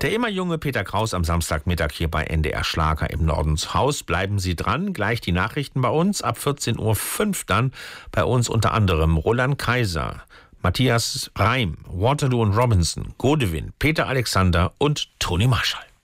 Der immer junge Peter Kraus am Samstagmittag hier bei NDR Schlager im Nordenshaus. Bleiben Sie dran, gleich die Nachrichten bei uns. Ab 14:05 Uhr dann bei uns unter anderem Roland Kaiser, Matthias Reim, Waterloo und Robinson, Godewin, Peter Alexander und Toni Marschall.